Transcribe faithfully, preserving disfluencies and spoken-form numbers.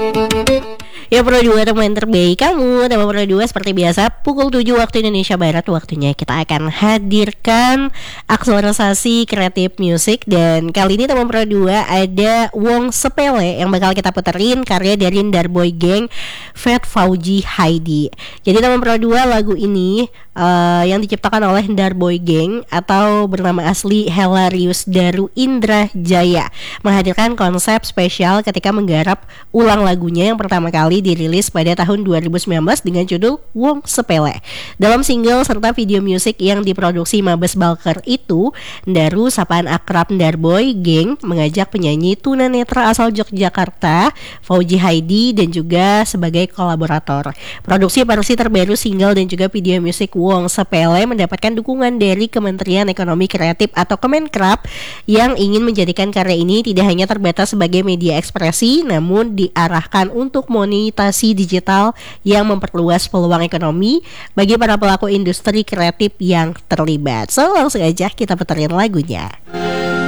Ya Pro dua teman terbaik kamu, tema Pro dua seperti biasa pukul tujuh waktu Indonesia Barat. Waktunya kita akan hadirkan akselerasi kreatif musik. Dan kali ini teman Pro dua ada Wong Sepele yang bakal kita puterin karya dari Darboy Gang Fat Fauji Heidi. Jadi teman Pro dua, lagu ini uh, yang diciptakan oleh Darboy Gang atau bernama asli Hilarius Daru Indra Jaya, menghadirkan konsep spesial ketika menggarap ulang lagunya yang pertama kali dirilis pada tahun dua ribu sembilan belas dengan judul Wong Sepele. Dalam single serta video musik yang diproduksi Mabes Balker itu, Daru, sapaan akrab Darboy Gang, mengajak penyanyi tunanetra asal Yogyakarta, Fauji Heidi, dan juga sebagai kolaborator. Produksi versi terbaru single dan juga video musik Wong Sepele mendapatkan dukungan dari Kementerian Ekonomi Kreatif atau Kemenkrap yang ingin menjadikan karya ini tidak hanya terbatas sebagai media ekspresi, namun diarahkan untuk monetasi digital yang memperluas peluang ekonomi bagi para pelaku industri kreatif yang terlibat. So langsung aja kita puterin lagunya.